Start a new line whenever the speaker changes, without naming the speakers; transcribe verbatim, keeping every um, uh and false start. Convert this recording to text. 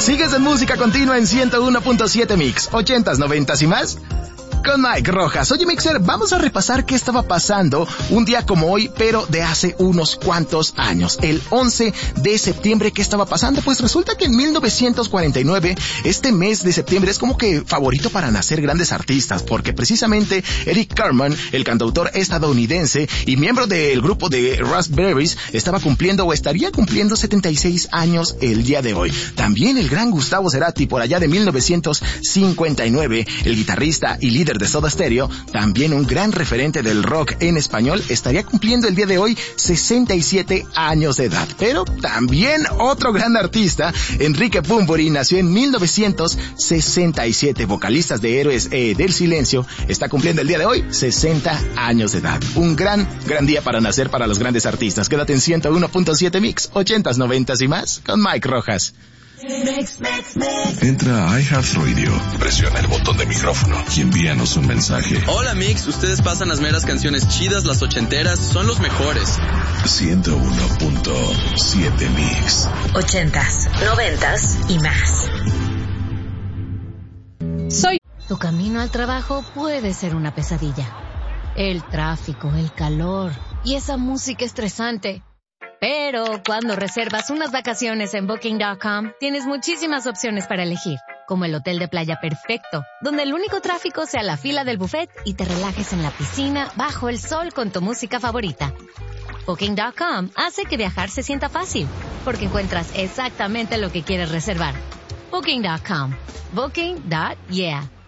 Sigues en música continua en ciento uno punto siete Mix, ochentas, noventas y más, con Mike Rojas. Oye, Mixer, vamos a repasar qué estaba pasando un día como hoy, pero de hace unos cuantos años. El once de septiembre, ¿qué estaba pasando? Pues resulta que en mil novecientos cuarenta y nueve, este mes de septiembre es como que favorito para nacer grandes artistas, porque precisamente Eric Carmen, el cantautor estadounidense y miembro del grupo de Raspberries, estaba cumpliendo o estaría cumpliendo setenta y seis años el día de hoy. También el gran Gustavo Cerati, por allá de mil novecientos cincuenta y nueve, el guitarrista y líder de Soda Stereo, también un gran referente del rock en español, estaría cumpliendo el día de hoy sesenta y siete años de edad. Pero también otro gran artista, Enrique Bunbury, nació en mil novecientos sesenta y siete, vocalistas de Héroes eh, del Silencio, está cumpliendo el día de hoy sesenta años de edad. Un gran, gran día para nacer para los grandes artistas. Quédate en ciento uno punto siete Mix, ochentas, noventas y más, con Mike Rojas.
Mix, mix, mix. Entra a iHeartRadio, presiona el botón de micrófono y envíanos un mensaje.
Hola Mix, ustedes pasan las meras canciones chidas, las ochenteras, son los mejores.
ciento uno punto siete Mix.
Ochentas, noventas y más.
Soy. Tu camino al trabajo puede ser una pesadilla. El tráfico, el calor y esa música estresante. Pero cuando reservas unas vacaciones en Booking punto com, tienes muchísimas opciones para elegir, como el hotel de playa perfecto, donde el único tráfico sea la fila del buffet y te relajes en la piscina bajo el sol con tu música favorita. Booking punto com hace que viajar se sienta fácil, porque encuentras exactamente lo que quieres reservar. Booking punto com. Booking. Yeah.